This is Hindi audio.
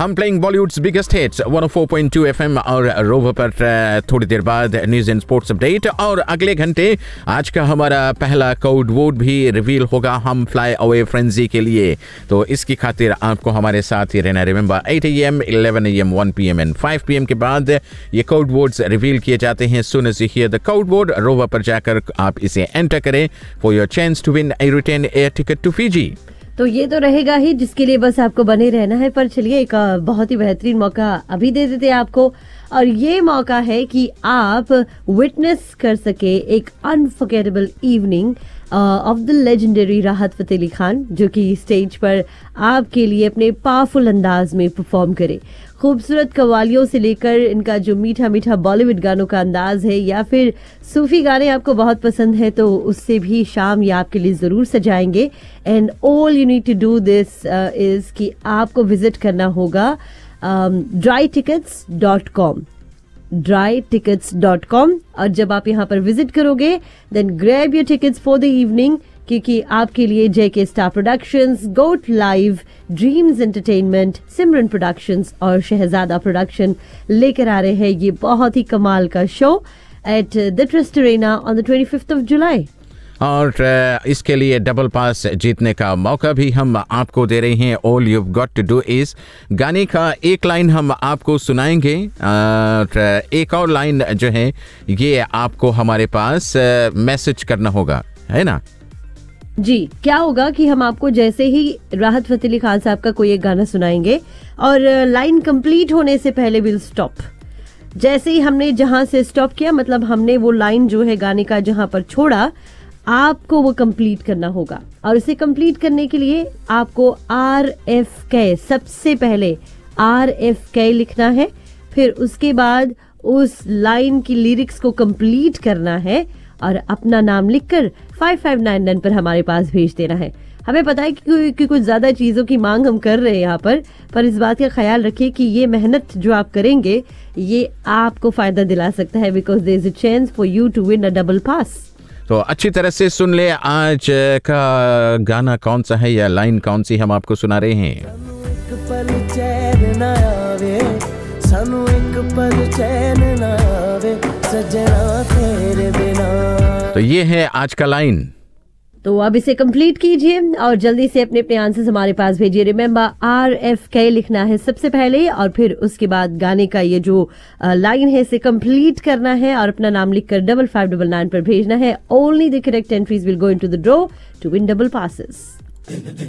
हम playing Bollywoods biggest hits 104.2 FM और रोवर पर थोड़ी देर बाद न्यूज एंड स्पोर्ट्स अपडेट। और अगले घंटे आज का हमारा पहला कोड वर्ड भी रिवील होगा हम फ्लाई अवे फ्रेंजी के लिए, तो इसकी खातिर आपको हमारे साथ ही रहना। Remember 8 AM, 11 AM, 1 PM and 5 PM के बाद ये कोड वर्ड्स रिवील किए जाते हैं। Soon as you here the code word, rover पर जाकर आप इसे एंटर करें for your chance to win A return air ticket to Fiji. तो ये तो रहेगा ही, जिसके लिए बस आपको बने रहना है। पर चलिए एक बहुत ही बेहतरीन मौका अभी दे देते हैं आपको, और ये मौका है कि आप विटनेस कर सके एक unforgettable evening of the legendary राहत फतेह अली खान, जो कि स्टेज पर आपके लिए अपने पावरफुल अंदाज में परफॉर्म करे। खूबसूरत कव्वालियों से लेकर इनका जो मीठा मीठा बॉलीवुड गानों का अंदाज है, या फिर सूफी गाने आपको बहुत पसंद है, तो उससे भी शाम ये आपके लिए जरूर सजाएंगे। And all you need to do this is कि आपको विजिट करना होगा drytickets.com drytickets.com। और जब आप यहाँ पर विजिट करोगे then grab your tickets for the evening, क्योंकि आपके लिए JK स्टार प्रोडक्शंस, गोट लाइव, ड्रीम्स एंटरटेनमेंट, सिमरन प्रोडक्शंस और शहजादा प्रोडक्शन लेकर आ रहे हैं ये बहुत ही कमाल का show at the trust Arena on the 25th of July। और इसके लिए डबल पास जीतने का मौका भी हम आपको दे रहे हैं। All you got to do is, गाने का एक लाइन हम आपको सुनाएंगे और एक और लाइन जो है ये आपको हमारे पास मैसेज करना होगा, है ना जी। क्या होगा कि हम आपको जैसे ही राहत फतेह अली खान साहब का कोई एक गाना सुनाएंगे और लाइन कंप्लीट होने से पहले विल स्टॉप। जैसे ही हमने जहां से स्टॉप किया, मतलब हमने वो लाइन जो है गाने का जहां पर छोड़ा, आपको वो कंप्लीट करना होगा। और उसे कंप्लीट करने के लिए आपको RFK, सबसे पहले RFK लिखना है, फिर उसके बाद उस लाइन की लिरिक्स को कंप्लीट करना है और अपना नाम लिखकर 5599 पर हमारे पास भेज देना है। हमें पता है कि कुछ ज्यादा चीजों की मांग हम कर रहे हैं यहाँ पर इस बात का ख्याल रखिए कि ये मेहनत जो आप करेंगे ये आपको फायदा दिला सकता है, because there is a chance for you to win a double पास। तो अच्छी तरह से सुन ले आज का गाना कौन सा है या लाइन कौन सी हम आपको सुना रहे हैं। तो ये है आज का लाइन। तो अब इसे कंप्लीट कीजिए और जल्दी से अपने अपने आंसर्स हमारे पास भेजिए। रिमेंबर RFK लिखना है सबसे पहले, और फिर उसके बाद गाने का ये जो लाइन है इसे कंप्लीट करना है और अपना नाम लिखकर 5599 पर भेजना है। Only the correct entries will go into the draw two win double passes.